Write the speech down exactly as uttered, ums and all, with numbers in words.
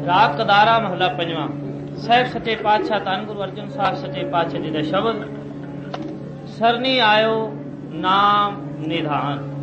ਰਾਗ ਕਦਾਰਾ ਮਹਲਾ ਪੰਜਵਾਂ। ਸਾਹਿਬ ਸੱਚੇ ਪਾਤਸ਼ਾਹ ਧੰਨ ਗੁਰੂ ਅਰਜਨ ਸਾਹਿਬ ਸੱਚੇ ਪਾਤਸ਼ਾਹ ਜੀ ਦਾ ਸ਼ਬਦ। ਸਰਨੀ ਆਇਓ ਨਾਮ ਨਿਧਾਨ।